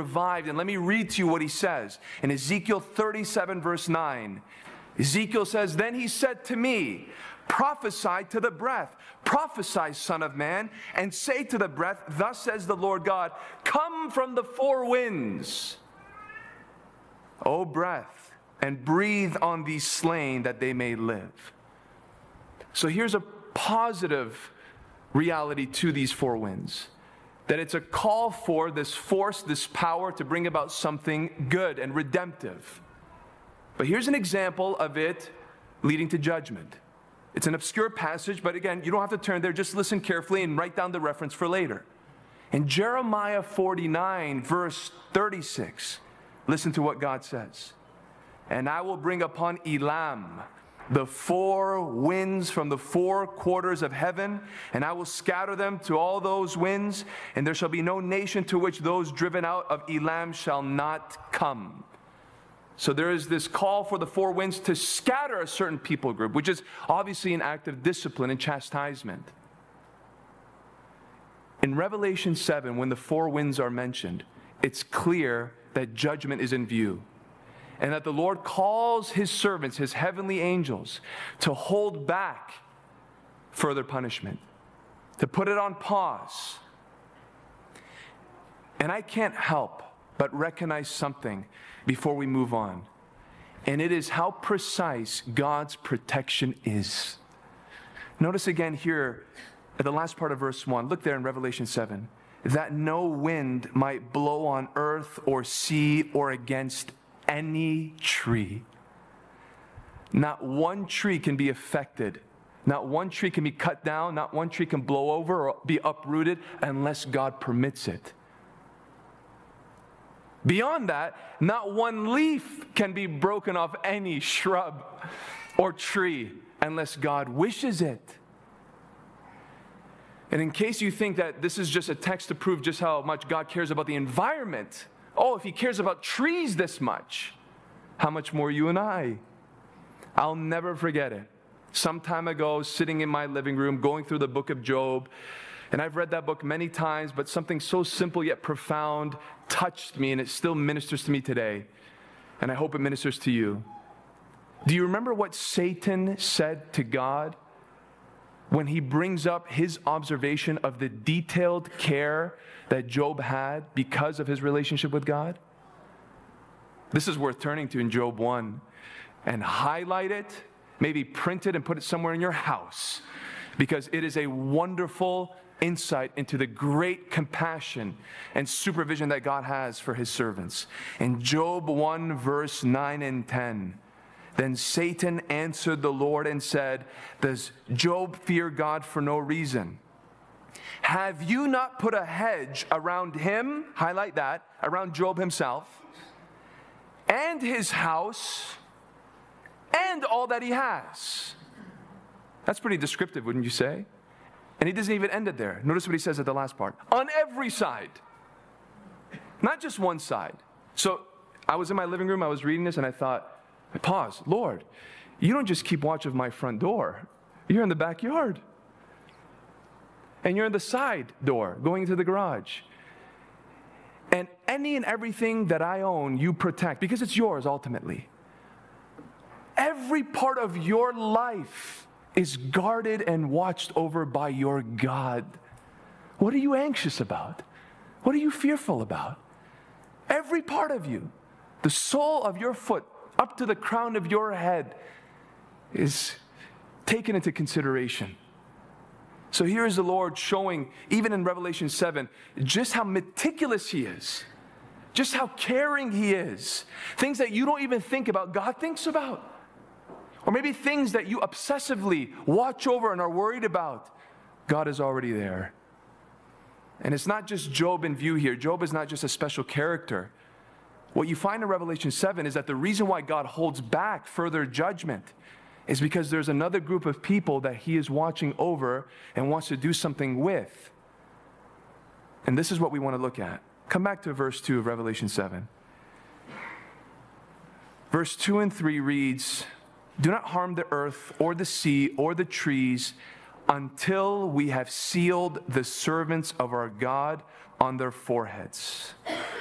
revived. And let me read to you what he says. In Ezekiel 37, verse 9, Ezekiel says, "Then he said to me, prophesy to the breath, prophesy, son of man, and say to the breath, thus says the Lord God, come from the four winds, O breath, and breathe on these slain that they may live." So here's a positive reality to these four winds, that it's a call for this force, this power to bring about something good and redemptive. But here's an example of it leading to judgment. It's an obscure passage, but again, you don't have to turn there. Just listen carefully and write down the reference for later. In Jeremiah 49, verse 36, listen to what God says. "And I will bring upon Elam the four winds from the four quarters of heaven, and I will scatter them to all those winds, and there shall be no nation to which those driven out of Elam shall not come." So there is this call for the four winds to scatter a certain people group, which is obviously an act of discipline and chastisement. In Revelation 7, when the four winds are mentioned, it's clear that judgment is in view, and that the Lord calls his servants, his heavenly angels, to hold back further punishment, to put it on pause. And I can't help but recognize something before we move on, and it is how precise God's protection is. Notice again here at the last part of verse 1, look there in Revelation 7, "that no wind might blow on earth or sea or against any tree." Not one tree can be affected. Not one tree can be cut down. Not one tree can blow over or be uprooted unless God permits it. Beyond that, not one leaf can be broken off any shrub or tree unless God wishes it. And in case you think that this is just a text to prove just how much God cares about the environment, oh, if he cares about trees this much, how much more you and I? I'll never forget it. Some time ago, sitting in my living room, going through the book of Job, and I've read that book many times, but something so simple yet profound touched me, and it still ministers to me today. And I hope it ministers to you. Do you remember what Satan said to God when he brings up his observation of the detailed care that Job had because of his relationship with God? This is worth turning to in Job 1 and highlight it, maybe print it and put it somewhere in your house, because it is a wonderful insight into the great compassion and supervision that God has for his servants. In Job 1, verse 9 and 10, "Then Satan answered the Lord and said, does Job fear God for no reason? Have you not put a hedge around him," highlight that, around Job himself, "and his house, and all that he has?" That's pretty descriptive, wouldn't you say? And he doesn't even end it there. Notice what he says at the last part. "On every side." Not just one side. So I was in my living room, I was reading this, and I thought, pause, Lord, you don't just keep watch of my front door. You're in the backyard. And you're in the side door, going into the garage. And any and everything that I own, you protect, because it's yours ultimately. Every part of your life is guarded and watched over by your God. What are you anxious about? What are you fearful about? Every part of you, the sole of your foot up to the crown of your head, is taken into consideration. So here is the Lord showing, even in Revelation 7, just how meticulous he is, just how caring he is. Things that you don't even think about, God thinks about. Or maybe things that you obsessively watch over and are worried about, God is already there. And it's not just Job in view here. Job is not just a special character. What you find in Revelation 7 is that the reason why God holds back further judgment is because there's another group of people that he is watching over and wants to do something with. And this is what we want to look at. Come back to verse 2 of Revelation 7. Verse 2 and 3 reads, "Do not harm the earth or the sea or the trees until we have sealed the servants of our God on their foreheads."